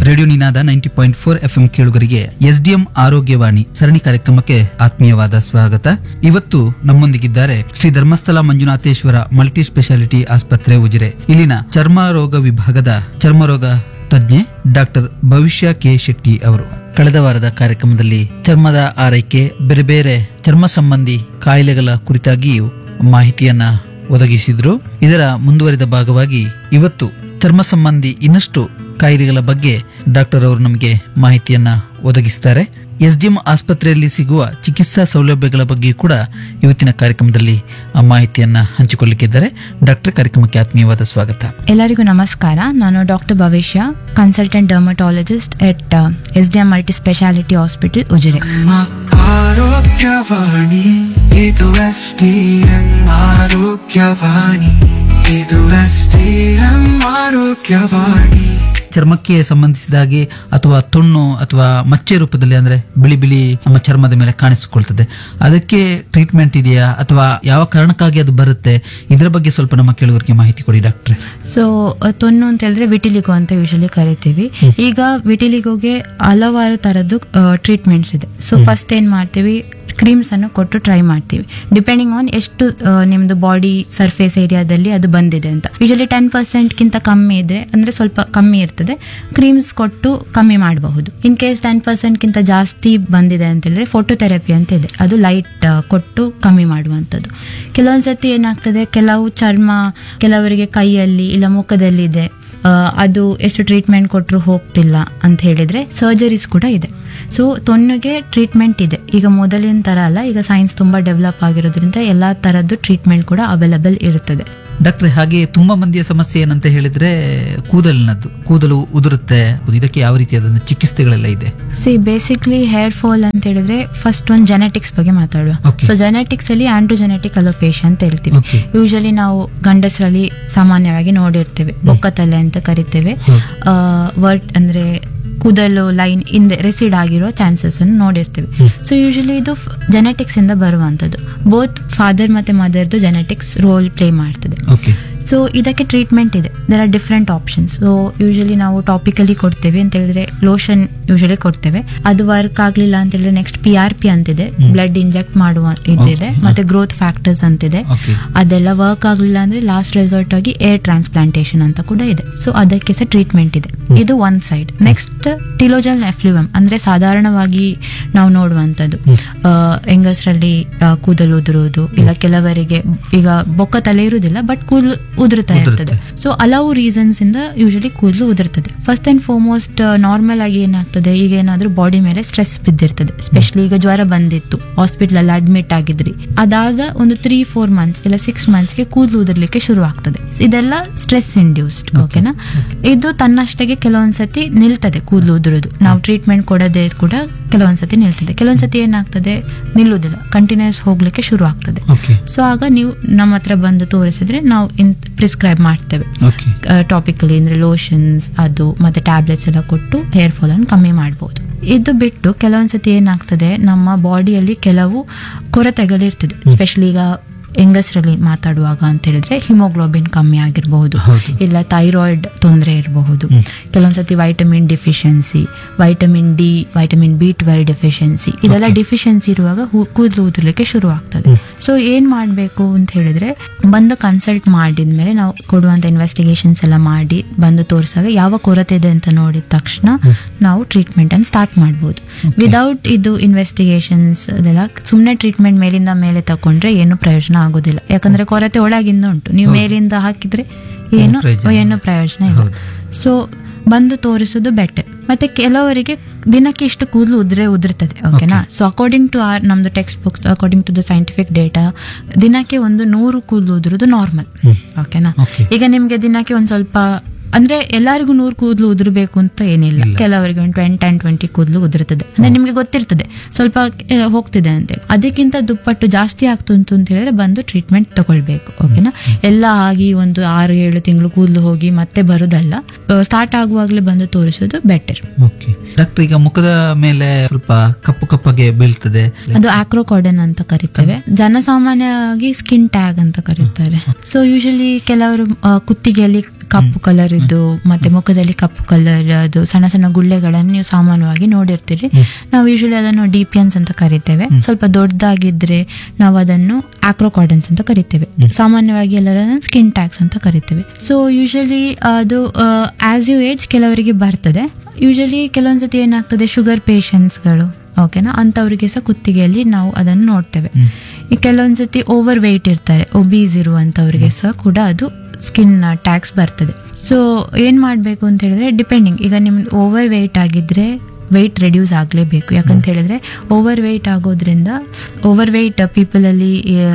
Radio ನಿನಾದ 90.4 FM ಕೇಳುಗರಿಗೆ SDM ಆರೋಗ್ಯವಾಣಿ ಸರಣಿ ಕಾರ್ಯಕ್ರಮಕ್ಕೆ ಆತ್ಮೀಯವಾದ ಸ್ವಾಗತ. ಇವತ್ತು ನಮ್ಮೊಂದಿಗಿದ್ದಾರೆ ಶ್ರೀ ಧರ್ಮಸ್ಥಳ ಮಂಜುನಾಥೇಶ್ವರ ಮಲ್ಟಿ ಸ್ಪೆಷಾಲಿಟಿ ಆಸ್ಪತ್ರೆ ಉಜಿರೆ. ಇಲ್ಲಿನ ಚರ್ಮ ರೋಗ ವಿಭಾಗದ ಚರ್ಮರೋಗ ತಜ್ಞೆ ಡಾಕ್ಟರ್ ಭವಿಷ್ಯ ಕೆ ಶೆಟ್ಟಿ ಅವರು ಕಳೆದ ವಾರದ ಕಾರ್ಯಕ್ರಮದಲ್ಲಿ ಚರ್ಮದ ಆರೈಕೆ, ಬೇರೆ ಬೇರೆ ಚರ್ಮ ಸಂಬಂಧಿ ಕಾಯಿಲೆಗಳ ಕುರಿತಾಗಿಯೂ ಮಾಹಿತಿಯನ್ನ ಒದಗಿಸಿದ್ರು. ಇದರ ಮುಂದುವರಿದ ಭಾಗವಾಗಿ ಇವತ್ತು ಚರ್ಮ ಸಂಬಂಧಿ ಇನ್ನಷ್ಟು ಕಾಯಿಲೆಗಳ ಬಗ್ಗೆ ಡಾಕ್ಟರ್ ಅವರು ನಮಗೆ ಮಾಹಿತಿಯನ್ನ ಒದಗಿಸ್ತಾರೆ. ಎಸ್ಡಿಎಂ ಆಸ್ಪತ್ರೆಯಲ್ಲಿ ಸಿಗುವ ಚಿಕಿತ್ಸಾ ಸೌಲಭ್ಯಗಳ ಬಗ್ಗೆ ಕೂಡ ಇವತ್ತಿನ ಕಾರ್ಯಕ್ರಮದಲ್ಲಿ ಮಾಹಿತಿಯನ್ನ ಹಂಚಿಕೊಳ್ಳಲಿಕ್ಕಿದ್ದಾರೆ. ಡಾಕ್ಟರ್, ಕಾರ್ಯಕ್ರಮಕ್ಕೆ ಆತ್ಮೀಯವಾದ ಸ್ವಾಗತ. ಎಲ್ಲರಿಗೂ ನಮಸ್ಕಾರ. ನಾನು ಡಾಕ್ಟರ್ ಭವಿಷ್ಯ, ಕನ್ಸಲ್ಟೆಂಟ್ ಡರ್ಮಟಾಲಜಿಸ್ಟ್ ಎಟ್ SDM multi speciality hospital Ujire. ಆರೋಗ್ಯವಾಣಿ ಇದು ಎಸ್ಡಿಎಂ ಆರೋಗ್ಯವಾಣಿ, ಇದು ಎಸ್ಡಿಎಂ ಆರೋಗ್ಯವಾಣಿ. ಚರ್ಮಕ್ಕೆ ಸಂಬಂಧಿಸಿದ ಹಾಗೆ ಅಥವಾ ತೊಣ್ಣು ಅಥವಾ ಮಚ್ಚೆ ರೂಪದಲ್ಲಿ ಅಂದ್ರೆ ಬಿಳಿ ಬಿಳಿ ನಮ್ಮ ಚರ್ಮದ ಮೇಲೆ ಕಾಣಿಸಿಕೊಳ್ತದೆ, ಅದಕ್ಕೆ ಟ್ರೀಟ್ಮೆಂಟ್ ಇದೆಯಾ ಅಥವಾ ಯಾವ ಕಾರಣಕ್ಕಾಗಿ ಅದು ಬರುತ್ತೆ? ಇದರ ಬಗ್ಗೆ ಸ್ವಲ್ಪ ನಮ್ಮ ಕೇಳುಗರಿಗೆ ಮಾಹಿತಿ ಕೊಡಿ ಡಾಕ್ಟ್ರೆ. ಸೊ ತೊನ್ನು ಅಂತ ಹೇಳಿದ್ರೆ ವಿಟಿಲಿಗೋ ಅಂತ ಯೂಶಲಿ ಕರಿತೀವಿ. ಈಗ ವಿಟಿಲಿಗೋಗೆ ಹಲವಾರು ತರದ್ದು ಟ್ರೀಟ್ಮೆಂಟ್ಸ್ ಇದೆ. ಸೊ ಫಸ್ಟ್ ಏನ್ ಮಾಡ್ತೀವಿ, ಕ್ರೀಮ್ಸ್ ಅನ್ನು ಕೊಟ್ಟು ಟ್ರೈ ಮಾಡ್ತೀವಿ, ಡಿಪೆಂಡಿಂಗ್ ಆನ್ ಎಷ್ಟು ನಿಮ್ದು ಬಾಡಿ ಸರ್ಫೇಸ್ ಏರಿಯಾದಲ್ಲಿ ಅದು ಬಂದಿದೆ ಅಂತ. ಯೂಶಲಿ 10% ಗಿಂತ ಕಮ್ಮಿ ಇದ್ರೆ ಅಂದ್ರೆ ಸ್ವಲ್ಪ ಕಮ್ಮಿ ಇರ್ತದೆ, ಕ್ರೀಮ್ಸ್ ಕೊಟ್ಟು ಕಮ್ಮಿ ಮಾಡಬಹುದು. ಇನ್ ಕೇಸ್ 10% ಗಿಂತ ಜಾಸ್ತಿ ಬಂದಿದೆ ಅಂತ ಹೇಳಿದ್ರೆ ಫೋಟೋಥೆರಪಿ ಅಂತ ಇದೆ, ಅದು ಲೈಟ್ ಕೊಟ್ಟು ಕಮ್ಮಿ ಮಾಡುವಂಥದ್ದು. ಕೆಲವೊಂದ್ಸತಿ ಏನಾಗ್ತದೆ, ಕೆಲವು ಚರ್ಮ ಕೆಲವರಿಗೆ ಕೈಯಲ್ಲಿ ಇಲ್ಲ ಮುಖದಲ್ಲಿ ಇದೆ, ಅದು ಎಷ್ಟು ಟ್ರೀಟ್ಮೆಂಟ್ ಕೊಟ್ಟರು ಹೋಗ್ತಿಲ್ಲ ಅಂತ ಹೇಳಿದ್ರೆ ಸರ್ಜರೀಸ್ ಕೂಡ ಇದೆ. ಸೊ ತೊನ್ನುಗೆ ಟ್ರೀಟ್ಮೆಂಟ್ ಇದೆ. ಈಗ ಮೊದಲಿನ ತರ ಅಲ್ಲ, ಈಗ ಸೈನ್ಸ್ ತುಂಬಾ ಡೆವಲಪ್ ಆಗಿರೋದ್ರಿಂದ ಎಲ್ಲಾ ತರದ್ದು ಟ್ರೀಟ್ಮೆಂಟ್ ಕೂಡ ಅವೈಲಬಲ್ ಇರುತ್ತದೆ. ಡಾಕ್ಟ್ರೆ, ಹಾಗೆ ತುಂಬಾ ಮಂದಿಯ ಸಮಸ್ಯೆ ಏನಂತ ಹೇಳಿದ್ರೆ ಕೂದಲಿನದ್ದು, ಕೂದಲು ಉದುರುತ್ತೆ, ಇದಕ್ಕೆ ಯಾವ ರೀತಿಯಾದ ಚಿಕಿತ್ಸೆಗಳೆಲ್ಲ ಇದೆ? ಬೇಸಿಕ್ಲಿ ಹೇರ್ ಫಾಲ್ ಅಂತ ಹೇಳಿದ್ರೆ ಫಸ್ಟ್ ಒಂದು ಜೆನೆಟಿಕ್ಸ್ ಬಗ್ಗೆ ಮಾತಾಡುವ. ಸೊ ಜೆನೆಟಿಕ್ಸ್ ಅಲ್ಲಿ ಆಂಡ್ರೋಜೆನೆಟಿಕ್ ಅಲೋಪೇಶಿಯಾ ಅಂತ ಹೇಳ್ತೀವಿ. ಯೂಶಲಿ ನಾವು ಗಂಡಸರಲ್ಲಿ ಸಾಮಾನ್ಯವಾಗಿ ನೋಡಿರ್ತೇವೆ, ಬೊಕ್ಕ ತಲೆ ಅಂತ ಕರಿತೇವೆ. ವರ್ಟ್ ಅಂದ್ರೆ ಕೂದಲು ಲೈನ್ ಹಿಂದೆ ರೆಸಿಡ್ ಆಗಿರೋ ಚಾನ್ಸಸ್ ಅನ್ನು ನೋಡಿರ್ತೀವಿ. ಸೊ ಯೂಶಲಿ ಇದು ಜೆನೆಟಿಕ್ಸ್ ಇಂದ ಬರುವಂತದ್ದು. ಬೋತ್ ಫಾದರ್ ಮತ್ತೆ ಮದರ್ದು ಜೆನೆಟಿಕ್ಸ್ ರೋಲ್ ಪ್ಲೇ ಮಾಡ್ತದೆ. ಸೊ ಇದಕ್ಕೆ ಟ್ರೀಟ್ಮೆಂಟ್ ಇದೆ, there are different options. So usually ನಾವು ಟಾಪಿಕಲಿ ಕೊಡ್ತೇವೆ ಅಂತ ಹೇಳಿದ್ರೆ ಲೋಷನ್ ಯೂಶಲಿ ಕೊಡ್ತೇವೆ. ಅದು ವರ್ಕ್ ಆಗ್ಲಿಲ್ಲ ಅಂತ ಹೇಳಿದ್ರೆ ನೆಕ್ಸ್ಟ್ PRP ಅಂತಿದೆ, ಬ್ಲಡ್ ಇಂಜೆಕ್ಟ್ ಮಾಡುವ ಇದಿದೆ, ಮತ್ತೆ ಗ್ರೋತ್ ಫ್ಯಾಕ್ಟರ್ಸ್ ಅಂತಿದೆ. ಅದೆಲ್ಲ ವರ್ಕ್ ಆಗ್ಲಿಲ್ಲ ಅಂದ್ರೆ ಲಾಸ್ಟ್ ರೆಸಾರ್ಟ್ ಆಗಿ ಏರ್ ಟ್ರಾನ್ಸ್ಪ್ಲಾಂಟೇಶನ್ ಅಂತ ಕೂಡ ಇದೆ. ಸೊ ಅದಕ್ಕೆ ಸಹ ಟ್ರೀಟ್ಮೆಂಟ್ ಇದೆ. ಇದು ಒನ್ ಸೈಡ್. ನೆಕ್ಸ್ಟ್ ಟಿಲೋಜಲ್ ಎಫ್ಲೂಯಮ್ ಅಂದ್ರೆ ಸಾಧಾರಣವಾಗಿ ನಾವು ನೋಡುವಂತದ್ದು, ಹೆಂಗಸರಲ್ಲಿ ಕೂದಲು ಉದುರುವುದು, ಇಲ್ಲ ಕೆಲವರಿಗೆ ಈಗ ಬೊಕ್ಕ ತಲೆ ಇರುವುದಿಲ್ಲ ಬಟ್ ಕೂದಲು ಉದುರುತ್ತಾ ಇರ್ತದೆ. ಸೊ ಹಲವು ರೀಸನ್ಸ್ ಇಂದ ಯೂಶಲಿ ಕೂದಲು ಉದುರ್ತದೆ. ಫಸ್ಟ್ ಅಂಡ್ ಫಾರ್ಮೋಸ್ಟ್ ನಾರ್ಮಲ್ ಆಗಿ ಏನಾಗ್ತದೆ, ಈಗ ಏನಾದ್ರೂ ಬಾಡಿ ಮೇಲೆ ಸ್ಟ್ರೆಸ್ ಬಿದ್ದಿರ್ತದೆ, ಸ್ಪೆಷಲಿ ಈಗ ಜ್ವರ ಬಂದಿತ್ತು, ಹಾಸ್ಪಿಟಲ್ ಅಲ್ಲಿ ಅಡ್ಮಿಟ್ ಆಗಿದ್ರಿ, ಅದಾದ ಒಂದು 3-4 ಮಂತ್ಸ್ ಇಲ್ಲ 6 ಮಂತ್ಸ್ಗೆ ಕೂದಲು ಉದುರ್ಲಿಕ್ಕೆ ಶುರು ಆಗ್ತದೆ. ಇದೆಲ್ಲ ಸ್ಟ್ರೆಸ್ ಇಂಡ್ಯೂಸ್ಡ್. ಓಕೆನಾ? ಇದು ತನ್ನಷ್ಟಕ್ಕೆ ಕೆಲವೊಂದ್ಸತಿ ನಿಲ್ತದೆ ಕೂದಲು ಉದುರುದು, ನಾವು ಟ್ರೀಟ್ಮೆಂಟ್ ಕೊಡದೆ ಕೂಡ ಕೆಲವೊಂದ್ಸತಿ ನಿಲ್ತದೆ. ಕೆಲವೊಂದ್ಸತಿ ಏನಾಗ್ತದೆ, ನಿಲ್ಲುವುದಿಲ್ಲ, ಕಂಟಿನ್ಯೂಸ್ ಹೋಗ್ಲಿಕ್ಕೆ ಶುರು ಆಗ್ತದೆ. ಸೊ ಆಗ ನೀವು ನಮ್ಮ ಹತ್ರ ಬಂದು ತೋರಿಸಿದ್ರೆ ನಾವು ಪ್ರಿಸ್ಕ್ರೈಬ್ ಮಾಡ್ತೇವೆ ಟಾಪಿಕಲಿ, ಅಂದ್ರೆ ಲೋಷನ್ಸ್ ಅದು ಮತ್ತೆ ಟ್ಯಾಬ್ಲೆಟ್ಸ್ ಎಲ್ಲ ಕೊಟ್ಟು ಹೇರ್ ಫಾಲ್ ಅನ್ನು ಕಮ್ಮಿ ಮಾಡಬಹುದು. ಇದು ಬಿಟ್ಟು ಕೆಲವೊಂದ್ಸತಿ ಏನಾಗ್ತದೆ, ನಮ್ಮ ಬಾಡಿಯಲ್ಲಿ ಕೆಲವು ಕೊರತೆಗಳಿರ್ತದೆ. ಸ್ಪೆಷಲಿ ಈಗ ಹೆಂಗಸರಲ್ಲಿ ಮಾತಾಡುವಾಗ ಅಂತ ಹೇಳಿದ್ರೆ ಹಿಮೋಗ್ಲೋಬಿನ್ ಕಮ್ಮಿ ಆಗಿರಬಹುದು, ಇಲ್ಲ ಥೈರಾಯ್ಡ್ ತೊಂದರೆ ಇರಬಹುದು, ಕೆಲವೊಂದ್ಸತಿ vitamin deficiency, vitamin D, vitamin B12 deficiency, ಇದೆಲ್ಲ ಡಿಫಿಷಿಯನ್ಸಿ ಇರುವಾಗ ಕೂದಲು ಉದುರ್ಲಿಕ್ಕೆ ಶುರು ಆಗ್ತದೆ. ಸೊ ಏನ್ ಮಾಡ್ಬೇಕು ಅಂತ ಹೇಳಿದ್ರೆ, ಬಂದು ಕನ್ಸಲ್ಟ್ ಮಾಡಿದ್ಮೇಲೆ ನಾವು ಕೊಡುವಂತ ಇನ್ವೆಸ್ಟಿಗೇಷನ್ಸ್ ಎಲ್ಲ ಮಾಡಿ ಬಂದು ತೋರಿಸಾಗ ಯಾವ ಕೊರತೆ ಇದೆ ಅಂತ ನೋಡಿದ ತಕ್ಷಣ ನಾವು ಟ್ರೀಟ್ಮೆಂಟ್ ಅನ್ನು ಸ್ಟಾರ್ಟ್ ಮಾಡಬಹುದು. ವಿದೌಟ್ ಇದು ಇನ್ವೆಸ್ಟಿಗೇಷನ್ಸ್ ಅದೆಲ್ಲ ಸುಮ್ಮನೆ ಟ್ರೀಟ್ಮೆಂಟ್ ಮೇಲಿಂದ ಮೇಲೆ ತಕೊಂಡ್ರೆ ಏನು ಪ್ರಯೋಜನ ಆಗೋದಿಲ್ಲ. ಯಾಕಂದ್ರೆ ಕೊರತೆ ಒಳಗಿಂದ ಉಂಟು, ನೀವು ಮೇಲಿಂದ ಹಾಕಿದ್ರೆ ಏನು ಪ್ರಯೋಜನ ಇಲ್ಲ. ಸೊ ಬಂದು ತೋರಿಸೋದು ಬೆಟರ್. ಮತ್ತೆ ಕೆಲವರಿಗೆ ದಿನಕ್ಕೆ ಇಷ್ಟು ಕೂದಲು ಉದುರ್ತದೆ. ಓಕೆನಾ? ಸೊ ಅಕಾರ್ಡಿಂಗ್ ಟು ನಮ್ದು text books, according to the scientific data, ದಿನಕ್ಕೆ 100 ಕೂದಲು ಉದುರುದು ನಾರ್ಮಲ್. ಓಕೆನಾ? ಈಗ ನಿಮ್ಗೆ ದಿನಕ್ಕೆ ಒಂದ್ ಸ್ವಲ್ಪ ಅಂದ್ರೆ ಎಲ್ಲರಿಗೂ 100 ಕೂದಲು ಉದುರಬೇಕು ಅಂತ ಏನಿಲ್ಲ, ಕೆಲವರಿಗೆ 10-20 ಕೂದಲು ಉದುರ್ತದೆ. ಅಂದ್ರೆ ನಿಮ್ಗೆ ಗೊತ್ತಿರ್ತದೆ ಸ್ವಲ್ಪ ಹೋಗ್ತಿದೆ ಅಂತೇಳಿ. ಅದಕ್ಕಿಂತ ದುಪ್ಪಟ್ಟು ಜಾಸ್ತಿ ಆಗ್ತುಂಟು ಅಂತ ಹೇಳಿದ್ರೆ ಬಂದು ಟ್ರೀಟ್ಮೆಂಟ್ ತಗೊಳ್ಬೇಕು. ಓಕೆನಾ? ಎಲ್ಲ ಆಗಿ ಒಂದು 6-7 ತಿಂಗಳು ಕೂದಲು ಹೋಗಿ ಮತ್ತೆ ಬರುದಲ್ಲ, ಸ್ಟಾರ್ಟ್ ಆಗುವಾಗಲೇ ಬಂದು ತೋರಿಸೋದು ಬೆಟರ್. ಡಾಕ್ಟರ್, ಈಗ ಮುಖದ ಮೇಲೆ ಸ್ವಲ್ಪ ಕಪ್ಪು ಕಪ್ಪಗೆ ಬೀಳ್ತದೆ, ಅದು ಆಕ್ರೋಕಾರ್ಡನ್ ಅಂತ ಕರಿತೇವೆ. ಜನಸಾಮಾನ್ಯವಾಗಿ ಸ್ಕಿನ್ ಟ್ಯಾಗ್ ಅಂತ ಕರೀತಾರೆ. ಸೊ ಯೂಶಲಿ ಕೆಲವರು ಕುತ್ತಿಗೆಯಲ್ಲಿ ಕಪ್ಪು ಕಲರ್ ಇದ್ದು ಮತ್ತೆ ಮುಖದಲ್ಲಿ ಕಪ್ಪು ಕಲರ್ ಅದು ಸಣ್ಣ ಸಣ್ಣ ಗುಳ್ಳೆಗಳನ್ನು ನೀವು ಸಾಮಾನ್ಯವಾಗಿ ನೋಡಿರ್ತೀರಿ. ನಾವು ಯೂಶಲಿ ಅದನ್ನು ಡಿಪಿಯನ್ಸ್ ಅಂತ ಕರಿತೇವೆ. ಸ್ವಲ್ಪ ದೊಡ್ಡದಾಗಿದ್ರೆ ನಾವು ಅದನ್ನು ಆಕ್ರೋಕಾರ್ಡನ್ಸ್ ಅಂತ ಕರಿತೇವೆ. ಸಾಮಾನ್ಯವಾಗಿ ಎಲ್ಲರನ್ನ ಸ್ಕಿನ್ ಟ್ಯಾಕ್ಸ್ ಅಂತ ಕರಿತೇವೆ. ಸೊ ಯೂಶಲಿ ಅದು ಆಸ್ ಯು ಏಜ್ ಕೆಲವರಿಗೆ ಬರ್ತದೆ. ಯೂಶಲಿ ಕೆಲವೊಂದ್ಸತಿ ಏನಾಗ್ತದೆ, ಶುಗರ್ ಪೇಷಂಟ್ಸ್ಗಳು ಓಕೆನಾ, ಅಂಥವ್ರಿಗೆ ಸಹ ಕುತ್ತಿಗೆಯಲ್ಲಿ ನಾವು ಅದನ್ನು ನೋಡ್ತೇವೆ. ಈ ಕೆಲವೊಂದ್ಸತಿ ಓವರ್ ವೆಯ್ಟ್ ಇರ್ತಾರೆ, ಒಬೀಸ್ ಇರುವಂಥವ್ರಿಗೆ ಸಹ ಕೂಡ ಅದು ಸ್ಕಿನ್ ಟ್ಯಾಕ್ಸ್ ಬರ್ತದೆ. ಸೊ ಏನ್ ಮಾಡಬೇಕು ಅಂತ ಹೇಳಿದ್ರೆ, ಡಿಪೆಂಡಿಂಗ್, ಈಗ ನಿಮ್ದು ಓವರ್ ವೆಯ್ಟ್ ಆಗಿದ್ರೆ ವೆಯ್ಟ್ ರೆಡ್ಯೂಸ್ ಆಗಲೇಬೇಕು. ಯಾಕಂತ ಹೇಳಿದ್ರೆ ಓವರ್ ವೆಯ್ಟ್ ಆಗೋದ್ರಿಂದ, ಓವರ್ ವೆಯ್ಟ್ ಪೀಪಲ್ ಅಲ್ಲಿ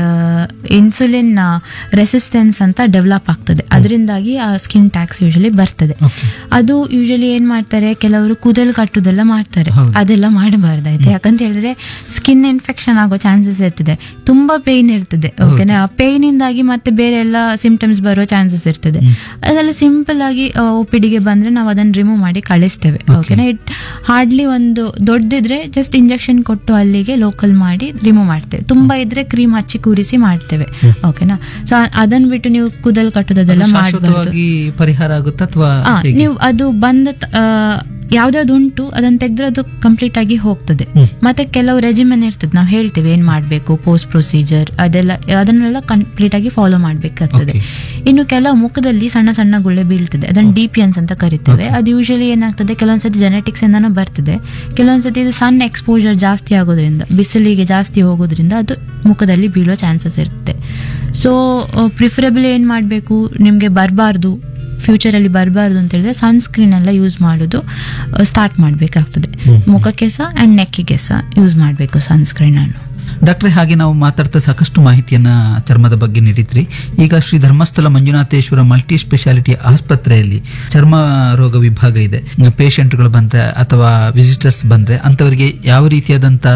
ಇನ್ಸುಲಿನ್ ರೆಸಿಸ್ಟೆನ್ಸ್ ಅಂತ ಡೆವಲಪ್ ಆಗ್ತದೆ. ಅದರಿಂದಾಗಿ ಆ ಸ್ಕಿನ್ ಟ್ಯಾಕ್ಸ್ ಯೂಶಲಿ ಬರ್ತದೆ. ಅದು ಯೂಶಲಿ ಏನ್ ಮಾಡ್ತಾರೆ, ಕೆಲವರು ಕೂದಲು ಕಟ್ಟುದೆಲ್ಲ ಮಾಡ್ತಾರೆ. ಅದೆಲ್ಲ ಮಾಡಬಾರ್ದಾಯ್ತು. ಯಾಕಂತ ಹೇಳಿದ್ರೆ ಸ್ಕಿನ್ ಇನ್ಫೆಕ್ಷನ್ ಆಗೋ ಚಾನ್ಸಸ್ ಇರ್ತದೆ, ತುಂಬಾ ಪೇಯ್ನ್ ಇರ್ತದೆ. ಓಕೆನಾ, ಆ ಪೇಯ್ನ್ ಇಂದಾಗಿ ಮತ್ತೆ ಬೇರೆ ಎಲ್ಲ ಸಿಂಪ್ಟಮ್ಸ್ ಬರೋ ಚಾನ್ಸಸ್ ಇರ್ತದೆ. ಅದೆಲ್ಲ ಸಿಂಪಲ್ ಆಗಿ OPD ಗೆ ಬಂದ್ರೆ ನಾವು ಅದನ್ನ ರಿಮೂವ್ ಮಾಡಿ ಕಳಿಸ್ತೇವೆ. ಓಕೆನಾ, ಹಾರ್ಡ್ಲಿ ಒಂದು ದೊಡ್ಡದಿದ್ರೆ ಜಸ್ಟ್ ಇಂಜೆಕ್ಷನ್ ಕೊಟ್ಟು ಅಲ್ಲಿಗೆ ಲೋಕಲ್ ಮಾಡಿ ರಿಮೂವ್ ಮಾಡ್ತೇವೆ. ತುಂಬಾ ಇದ್ರೆ ಕ್ರೀಮ್ ಹಚ್ಚಿ ಕೂರಿಸಿ ಮಾಡ್ತೇವೆ. ಓಕೆನಾ, ಸೊ ಅದನ್ನ ಬಿಟ್ಟು ನೀವು ಕೂದಲು ಕಟ್ಟೋದೆಲ್ಲ ಮಾಡಬಾರ್ದು. ಪರಿಹಾರ ಆಗುತ್ತಾ ಅಥವಾ ನೀವು ಅದು ಬಂದ ಯಾವ್ದಾವ್ದು ಉಂಟು ಅದನ್ನ ತೆಗೆದ್ರೆ ಅದು ಕಂಪ್ಲೀಟ್ ಆಗಿ ಹೋಗ್ತದೆ. ಮತ್ತೆ ಕೆಲವು ರೆಜಿಮೆನ್ ಇರ್ತದೆ, ನಾವು ಹೇಳ್ತೇವೆ ಏನ್ ಮಾಡ್ಬೇಕು, ಪೋಸ್ಟ್ ಪ್ರೊಸೀಜರ್ ಅದನ್ನೆಲ್ಲ ಕಂಪ್ಲೀಟ್ ಆಗಿ ಫಾಲೋ ಮಾಡ್ಬೇಕಾಗ್ತದೆ. ಇನ್ನು ಕೆಲವು ಮುಖದಲ್ಲಿ ಸಣ್ಣ ಸಣ್ಣ ಗುಳ್ಳೆ ಬೀಳ್ತದೆ, ಅದನ್ನ ಡಿಪಿಯನ್ಸ್ ಅಂತ ಕರಿತೇವೆ. ಅದು ಯೂಶಲಿ ಏನಾಗ್ತದೆ, ಕೆಲವೊಂದ್ಸತಿ ಜೆನೆಟಿಕ್ಸ್ ಇಂದಾನು ಬರ್ತದೆ. ಕೆಲವೊಂದ್ಸತಿ ಇದು ಸನ್ ಎಕ್ಸ್ಪೋಜರ್ ಜಾಸ್ತಿ ಆಗೋದ್ರಿಂದ, ಬಿಸಿಲಿಗೆ ಜಾಸ್ತಿ ಹೋಗೋದ್ರಿಂದ ಅದು ಮುಖದಲ್ಲಿ ಬೀಳೋ ಚಾನ್ಸಸ್ ಇರುತ್ತೆ. ಸೊ ಪ್ರಿಫರಬಲ್ ಏನ್ ಮಾಡ್ಬೇಕು, ನಿಮ್ಗೆ ಬರಬಾರ್ದು, ಫ್ಯೂಚರ್ ಅಲ್ಲಿ ಬರಬಾರ್ದು ಅಂತ ಹೇಳಿದ್ರೆ ಸನ್ಸ್ಕ್ರೀನ್ ಎಲ್ಲ ಯೂಸ್ ಮಾಡೋದು ಸ್ಟಾರ್ಟ್ ಮಾಡ್ಬೇಕಾಗ್ತದೆ. ಮುಖಕ್ಕೆ ಸಹ ಅಂಡ್ ನೆಕ್ಕಿಗೆ ಸಹ ಯೂಸ್ ಮಾಡಬೇಕು ಸನ್ಸ್ಕ್ರೀನ್ ಅನ್ನು. ಡಾಕ್ಟ್ರೆ, ಹಾಗೆ ನಾವು ಮಾತಾಡ್ತಾ ಸಾಕಷ್ಟು ಮಾಹಿತಿಯನ್ನ ಚರ್ಮದ ಬಗ್ಗೆ ನೀಡಿದ್ರಿ. ಈಗ ಶ್ರೀ ಧರ್ಮಸ್ಥಳ ಮಂಜುನಾಥೇಶ್ವರ ಮಲ್ಟಿ ಸ್ಪೆಷಾಲಿಟಿ ಆಸ್ಪತ್ರೆಯಲ್ಲಿ ಚರ್ಮ ರೋಗ ವಿಭಾಗ ಇದೆ. ಪೇಷಂಟ್ಗಳು ಬಂದ್ರೆ ಅಥವಾ ವಿಸಿಟರ್ಸ್ ಬಂದ್ರೆ ಅಂತವರಿಗೆ ಯಾವ ರೀತಿಯಾದಂತಹ